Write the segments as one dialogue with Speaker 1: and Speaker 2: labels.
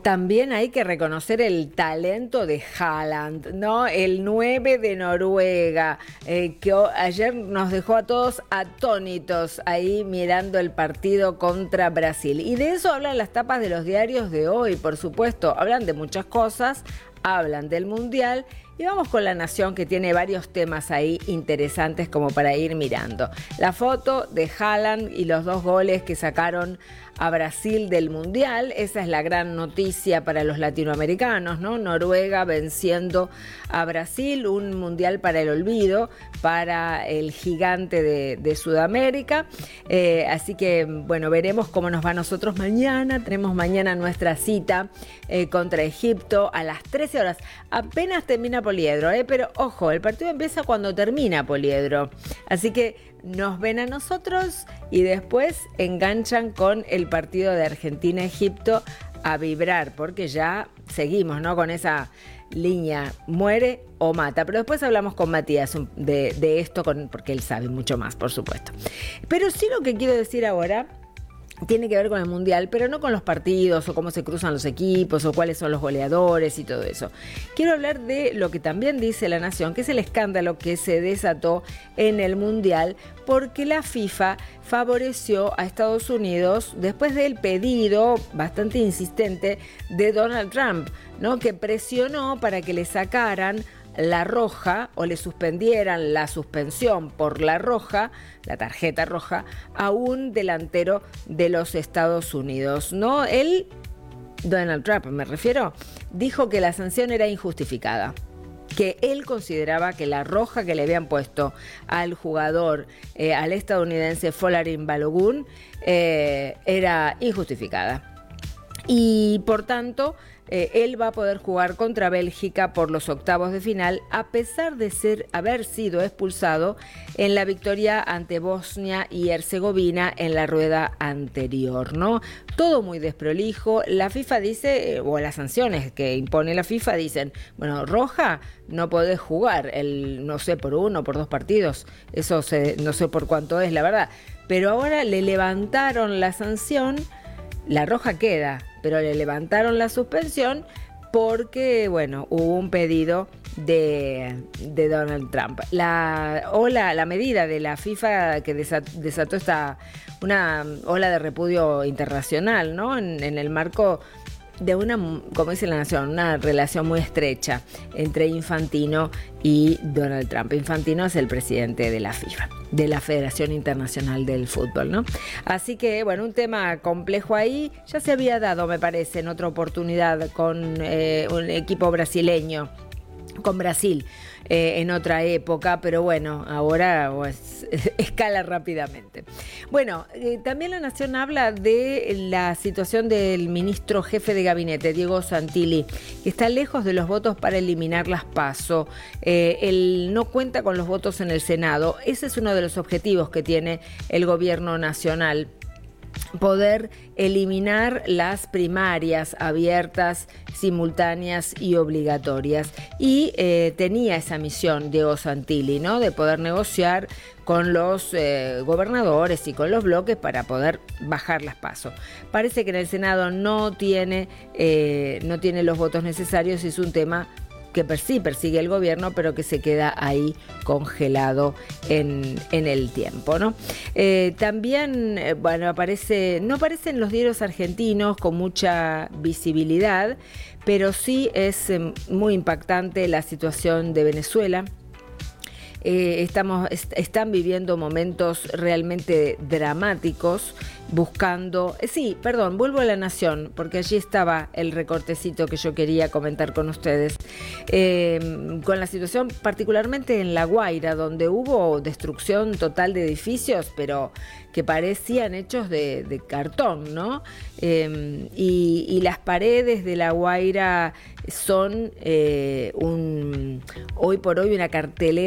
Speaker 1: También hay que reconocer el talento de Haaland, ¿no? El 9 de Noruega, ayer nos dejó a todos atónitos ahí mirando el partido contra Brasil. Y de eso hablan las tapas de los diarios de hoy, por supuesto. Hablan de muchas cosas, hablan del Mundial. Y vamos con La Nación, que tiene varios temas ahí interesantes como para ir mirando. La foto de Haaland y los 2 goles que sacaron a Brasil del Mundial. Esa es la gran noticia para los latinoamericanos, ¿no? Noruega venciendo a Brasil, un Mundial para el olvido, para el gigante de Sudamérica. Así que, bueno, veremos cómo nos va a nosotros mañana. Tenemos mañana nuestra cita contra Egipto a las 13 horas. Apenas termina Poliedro, pero ojo, el partido empieza cuando termina Poliedro. Así que nos ven a nosotros y después enganchan con el partido de Argentina-Egipto a vibrar, porque ya seguimos, ¿no? Con esa línea, muere o mata. Pero después hablamos con Matías de esto, porque él sabe mucho más, por supuesto. Pero sí, lo que quiero decir ahora tiene que ver con el Mundial, pero no con los partidos o cómo se cruzan los equipos o cuáles son los goleadores y todo eso. Quiero hablar de lo que también dice La Nación, que es el escándalo que se desató en el Mundial, porque la FIFA favoreció a Estados Unidos después del pedido bastante insistente de Donald Trump, ¿no? Que presionó para que le sacaran la roja o le suspendieran la suspensión por la roja, la tarjeta roja, a un delantero de los Estados Unidos, ¿no? Donald Trump me refiero, dijo que la sanción era injustificada, que él consideraba que la roja que le habían puesto al jugador, al estadounidense Folarin Balogun, era injustificada. Y por tanto, él va a poder jugar contra Bélgica por los octavos de final, a pesar de haber sido expulsado en la victoria ante Bosnia y Herzegovina en la rueda anterior, ¿no? Todo muy desprolijo. La FIFA dice, o las sanciones que impone la FIFA dicen, bueno, roja, no podés jugar, no sé, por 1 o por 2 partidos, eso no sé por cuánto es, la verdad. Pero ahora le levantaron la sanción. La roja queda, pero le levantaron la suspensión porque, bueno, hubo un pedido de Donald Trump. La medida de la FIFA que desató una ola de repudio internacional, ¿no? En el marco de una, como dice La Nación, una relación muy estrecha entre Infantino y Donald Trump. Infantino es el presidente de la FIFA, de la Federación Internacional del Fútbol, ¿no? Así que, bueno, un tema complejo ahí. Ya se había dado, me parece, en otra oportunidad con un equipo brasileño, con Brasil, en otra época, pero bueno, ahora pues, escala rápidamente. Bueno, también La Nación habla de la situación del ministro jefe de gabinete, Diego Santilli, que está lejos de los votos para eliminar las PASO. Él no cuenta con los votos en el Senado. Ese es uno de los objetivos que tiene el gobierno nacional: poder eliminar las primarias abiertas, simultáneas y obligatorias. Y tenía esa misión Diego Santilli, ¿no? De poder negociar con los gobernadores y con los bloques para poder bajar las PASO. Parece que en el Senado no tiene los votos necesarios y es un tema que sí persigue el gobierno, pero que se queda ahí congelado en el tiempo, ¿no? También, bueno, no aparecen los diarios argentinos con mucha visibilidad, pero sí es muy impactante la situación de Venezuela. Están viviendo momentos realmente dramáticos, buscando... vuelvo a La Nación, porque allí estaba el recortecito que yo quería comentar con ustedes. Con la situación particularmente en La Guaira, donde hubo destrucción total de edificios, pero que parecían hechos de cartón, ¿no? Y las paredes de La Guaira son hoy por hoy una cartelera con los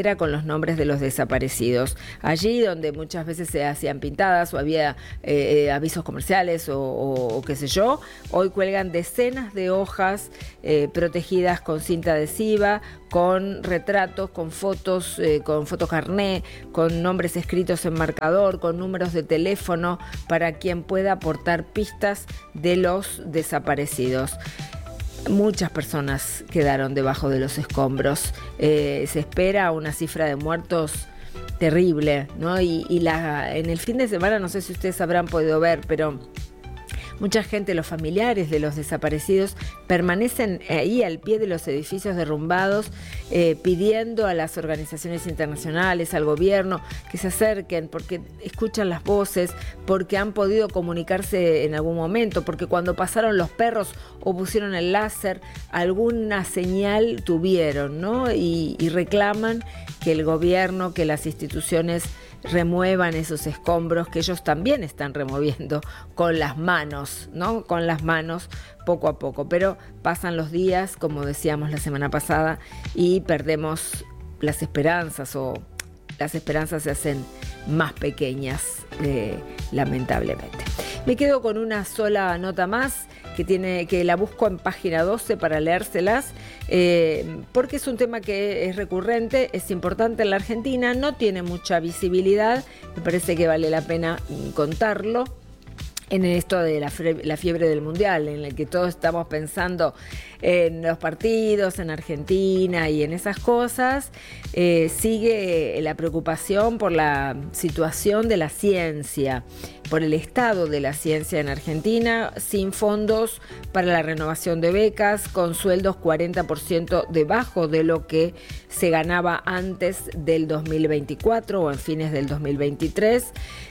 Speaker 1: nombres de los desaparecidos. Allí donde muchas veces se hacían pintadas o había avisos comerciales o qué sé yo, hoy cuelgan decenas de hojas protegidas con cinta adhesiva, con retratos, con fotos carné, con nombres escritos en marcador, con números de teléfono para quien pueda aportar pistas de los desaparecidos. Muchas personas quedaron debajo de los escombros. Se espera una cifra de muertos terrible, ¿no? Y en el fin de semana, no sé si ustedes habrán podido ver, pero mucha gente, los familiares de los desaparecidos, permanecen ahí al pie de los edificios derrumbados, pidiendo a las organizaciones internacionales, al gobierno, que se acerquen, porque escuchan las voces, porque han podido comunicarse en algún momento, porque cuando pasaron los perros o pusieron el láser, alguna señal tuvieron, ¿no? Y reclaman que el gobierno, que las instituciones remuevan esos escombros que ellos también están removiendo con las manos, ¿no? Con las manos poco a poco. Pero pasan los días, como decíamos la semana pasada, y perdemos las esperanzas, o las esperanzas se hacen más pequeñas, lamentablemente. Me quedo con una sola nota más que la busco en página 12 para leérselas, porque es un tema que es recurrente, es importante en la Argentina, no tiene mucha visibilidad, me parece que vale la pena contarlo. En esto de la fiebre del Mundial, en el que todos estamos pensando en los partidos, en Argentina y en esas cosas, sigue la preocupación por la situación de la ciencia, por el estado de la ciencia en Argentina, sin fondos para la renovación de becas, con sueldos 40% debajo de lo que se ganaba antes del 2024 o en fines del 2023.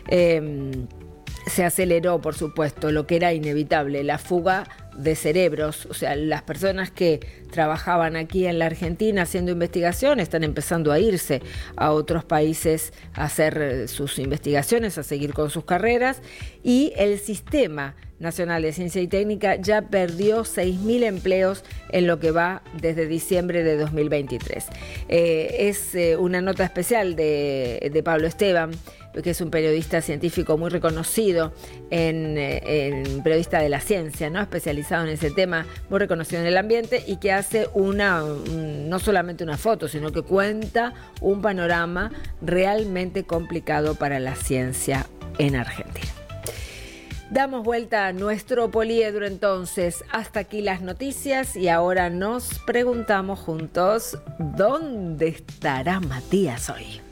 Speaker 1: Se aceleró, por supuesto, lo que era inevitable, la fuga de cerebros. O sea, las personas que trabajaban aquí en la Argentina haciendo investigación están empezando a irse a otros países a hacer sus investigaciones, a seguir con sus carreras, y el Sistema Nacional de Ciencia y Técnica ya perdió 6.000 empleos en lo que va desde diciembre de 2023. Es una nota especial de Pablo Esteban, que es un periodista científico muy reconocido, en periodista de la ciencia, ¿no? Especializado en ese tema, muy reconocido en el ambiente, y que hace no solamente una foto, sino que cuenta un panorama realmente complicado para la ciencia en Argentina. Damos vuelta a nuestro poliedro entonces. Hasta aquí las noticias, y ahora nos preguntamos juntos, ¿dónde estará Matías hoy?